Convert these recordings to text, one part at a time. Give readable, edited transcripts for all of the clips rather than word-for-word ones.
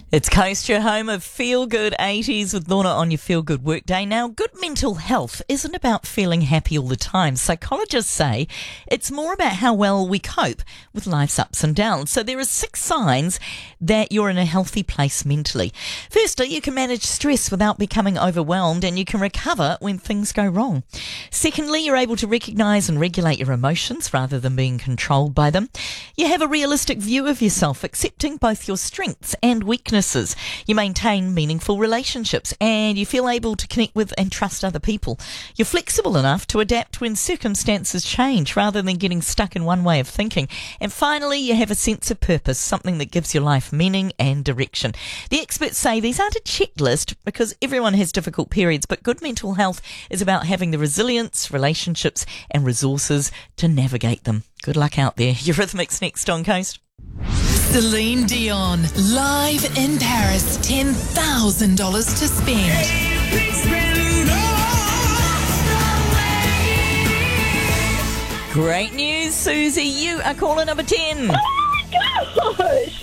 It's Coast, your home of Feel Good 80s with Lorna on your Feel Good workday. Now, good mental health isn't about feeling happy all the time. Psychologists say it's more about how well we cope with life's ups and downs. So there are 6 signs that you're in a healthy place mentally. Firstly, you can manage stress without becoming overwhelmed, and you can recover when things go wrong. Secondly, you're able to recognise and regulate your emotions rather than being controlled by them. You have a realistic view of yourself, accepting both your strengths and weaknesses. You maintain meaningful relationships, and you feel able to connect with and trust other people. You're flexible enough to adapt when circumstances change rather than getting stuck in one way of thinking. And finally, you have a sense of purpose, something that gives your life meaning and direction. The experts say these aren't a checklist because everyone has difficult periods, but good mental health is about having the resilience, relationships and resources to navigate them. Good luck out there. Eurythmics next on Coast. Celine Dion, live in Paris, $10,000 to spend. Great news, Susie. You are caller number 10. Oh my gosh!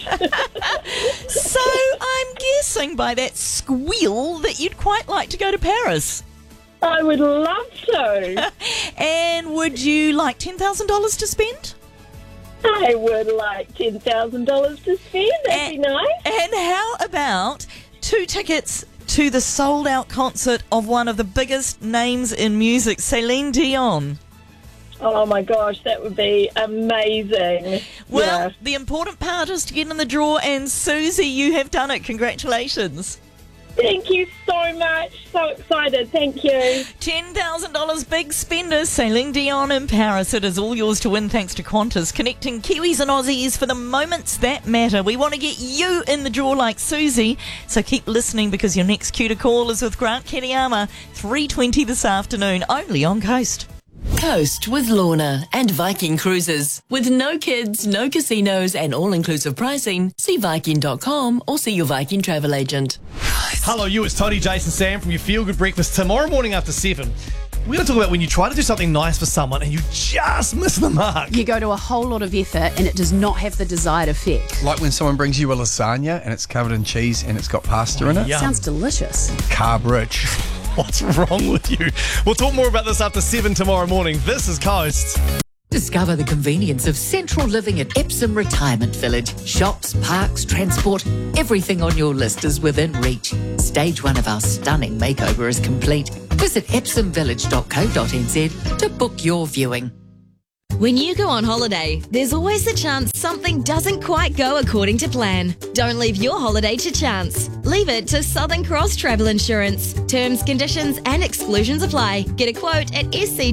So I'm guessing by that squeal that you'd quite like to go to Paris. I would love to. And would you like $10,000 to spend? I would like $10,000 to spend. That'd be nice. And how about 2 tickets to the sold-out concert of one of the biggest names in music, Celine Dion? Oh my gosh, that would be amazing. Well, Yeah. the important part is to get in the draw, and Susie, you have done it. Congratulations. Thank you so much. So excited. Thank you. $10,000 big spender, Celine Dion in Paris. It is all yours to win thanks to Qantas, connecting Kiwis and Aussies for the moments that matter. We want to get you in the draw like Susie, so keep listening because your next cue to call is with Grant Keniyama, 3:20 this afternoon, only on Coast. Coast with Lorna and Viking Cruises. With no kids, no casinos and all-inclusive pricing, see Viking.com or see your Viking travel agent. Hello, you. It's Tony, Jason, Sam from your Feel Good Breakfast. Tomorrow morning after 7, we're going to talk about when you try to do something nice for someone and you just miss the mark. You go to a whole lot of effort and it does not have the desired effect. Like when someone brings you a lasagna and it's covered in cheese and it's got pasta in it. Yum. Sounds delicious. Carb rich. What's wrong with you? We'll talk more about this after 7 tomorrow morning. This is Coast. Discover the convenience of central living at Epsom Retirement Village. Shops, parks, transport, everything on your list is within reach. Stage 1 of our stunning makeover is complete. Visit epsomvillage.co.nz to book your viewing. When you go on holiday, there's always the chance something doesn't quite go according to plan. Don't leave your holiday to chance. Leave it to Southern Cross Travel Insurance. Terms, conditions and exclusions apply. Get a quote at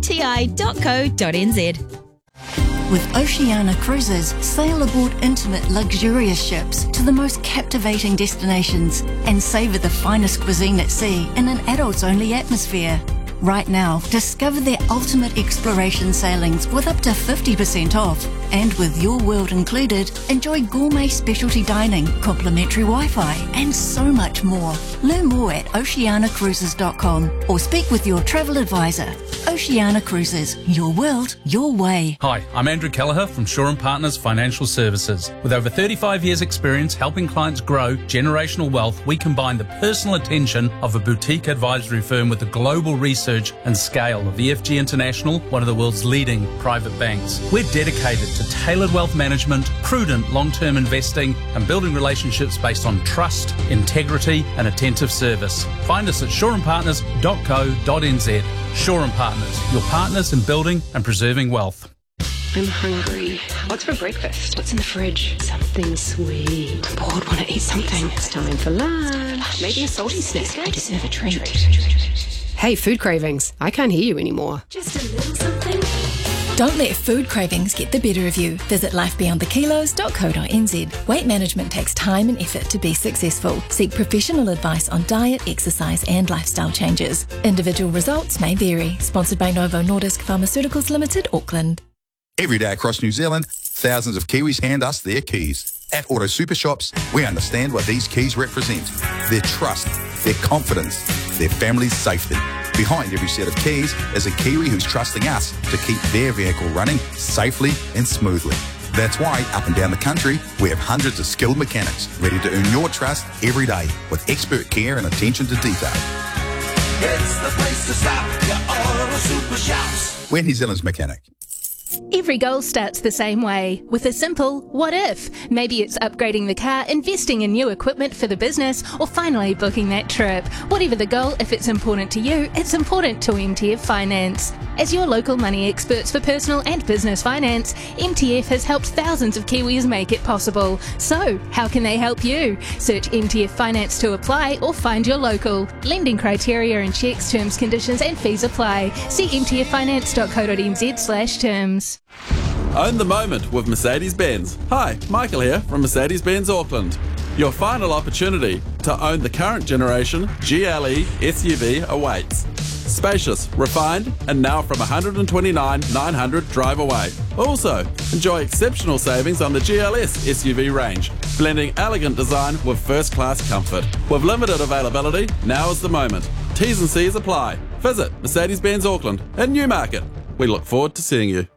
scti.co.nz. With Oceania Cruises, sail aboard intimate, luxurious ships to the most captivating destinations and savour the finest cuisine at sea in an adults-only atmosphere. Right now, discover their ultimate exploration sailings with up to 50% off. And with Your World included, enjoy gourmet specialty dining, complimentary Wi-Fi, and so much more. Learn more at oceanacruises.com or speak with your travel advisor. Oceania Cruises, your world, your way. Hi, I'm Andrew Kelleher from Shaw & Partners Financial Services. With over 35 years' experience helping clients grow generational wealth, we combine the personal attention of a boutique advisory firm with the global research and scale of EFG International, one of the world's leading private banks. We're dedicated to tailored wealth management, prudent long-term investing, and building relationships based on trust, integrity, and attentive service. Find us at shawandpartners.co.nz. Shaw & Partners, your partners in building and preserving wealth. I'm hungry. What's for breakfast? What's in the fridge? Something sweet. I'm bored, want to eat something. It's time for lunch. Maybe a salty snack. I deserve a treat. Hey, food cravings. I can't hear you anymore. Just a little something. Don't let food cravings get the better of you. Visit lifebeyondthekilos.co.nz. Weight management takes time and effort to be successful. Seek professional advice on diet, exercise and lifestyle changes. Individual results may vary. Sponsored by Novo Nordisk Pharmaceuticals Limited, Auckland. Every day across New Zealand, thousands of Kiwis hand us their keys. At Auto Super Shops, we understand what these keys represent. Their trust, their confidence, their family's safety. Behind every set of keys is a Kiwi who's trusting us to keep their vehicle running safely and smoothly. That's why, up and down the country, we have hundreds of skilled mechanics ready to earn your trust every day with expert care and attention to detail. It's the place to stop, your auto super shops. We're New Zealand's mechanic. Every goal starts the same way, with a simple what if. Maybe it's upgrading the car, investing in new equipment for the business, or finally booking that trip. Whatever the goal, if it's important to you, it's important to MTF Finance. As your local money experts for personal and business finance, MTF has helped thousands of Kiwis make it possible. So, how can they help you? Search MTF Finance to apply or find your local. Lending criteria and checks, terms, conditions and fees apply. See mtffinance.co.nz/terms. Own the moment with Mercedes-Benz. Hi, Michael here from Mercedes-Benz Auckland. Your final opportunity to own the current generation GLE SUV awaits. Spacious, refined, and now from $129,900 drive away. Also, enjoy exceptional savings on the GLS SUV range, blending elegant design with first-class comfort. With limited availability, now is the moment. T's and C's apply. Visit Mercedes-Benz Auckland in Newmarket. We look forward to seeing you.